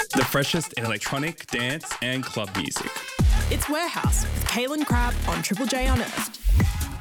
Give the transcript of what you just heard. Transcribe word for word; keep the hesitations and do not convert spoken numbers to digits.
The freshest in electronic, dance and club music. It's Warehouse with Caitlin Crabb on Triple J Unearthed.